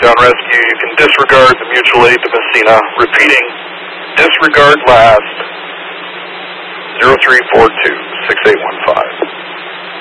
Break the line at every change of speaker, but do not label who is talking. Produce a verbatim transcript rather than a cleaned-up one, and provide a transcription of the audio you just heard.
Breakdown Rescue. You can disregard the mutual aid to Messina. Repeating, disregard last zero three four two, six eight one five.